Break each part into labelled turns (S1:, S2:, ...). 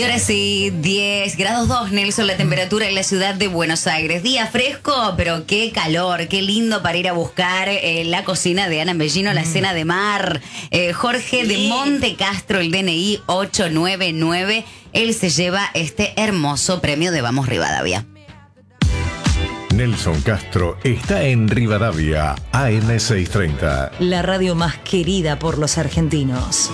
S1: Ahora sí, 10 grados 2, Nelson, la temperatura en la ciudad de Buenos Aires. Día fresco, pero qué calor, qué lindo para ir a buscar la cocina de Ana Bellino, la cena de mar. Jorge de Monte Castro, el DNI 899, él se lleva este hermoso premio de Vamos Rivadavia.
S2: Nelson Castro está en Rivadavia, AM630.
S3: La radio más querida por los argentinos.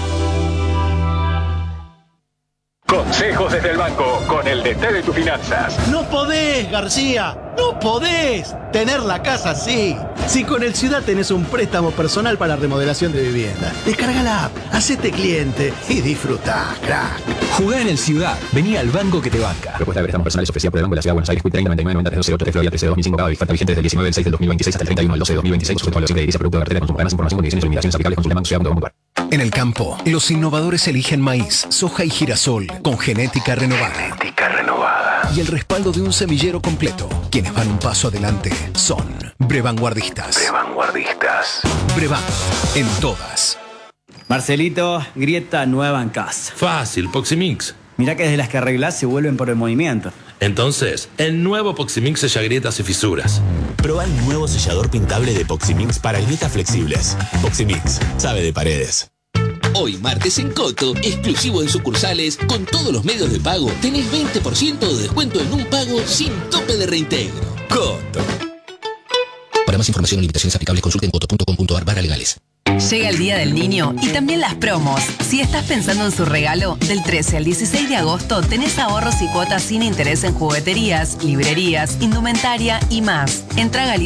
S4: Consejos desde el banco con el DT de tus finanzas.
S5: No podés, García, no podés tener la casa así. Si con el Ciudad tenés un préstamo personal para remodelación de vivienda, descarga la app, hacete cliente y disfrutá, crack.
S6: Jugá en el Ciudad, vení al banco que te banca.
S7: Propuesta de préstamos personales ofrecida por el Banco de la Ciudad de Buenos Aires, 30 99 90 308 Florida 13 2005, cada oferta vigente desde el 19 del 6 del 2026 hasta el 31 del 12 del 2026, sujeto a la de producto de cartera, consumo, más información, condiciones y limitaciones aplicables, consulta banco.
S8: En el campo, los innovadores eligen maíz, soja y girasol con genética renovada. Y el respaldo de un semillero completo. Quienes van un paso adelante son Brevanguardistas. Brevan, en todas.
S9: Marcelito, grieta nueva en casa.
S10: Fácil, Poximix.
S9: Mirá que desde las que arreglás se vuelven por el movimiento.
S10: Entonces, el nuevo Poximix sella grietas y fisuras.
S11: Proba el nuevo sellador pintable de Poximix para grietas flexibles. Poximix, sabe de paredes.
S12: Hoy martes en Coto, exclusivo en sucursales, con todos los medios de pago, tenés 20% de descuento en un pago sin tope de reintegro.
S11: Coto.
S12: Para más información o limitaciones aplicables, consulten coto.com.ar/legales.
S3: Llega el Día del Niño y también las promos. Si estás pensando en su regalo, del 13 al 16 de agosto tenés ahorros y cuotas sin interés en jugueterías, librerías, indumentaria y más. Entra a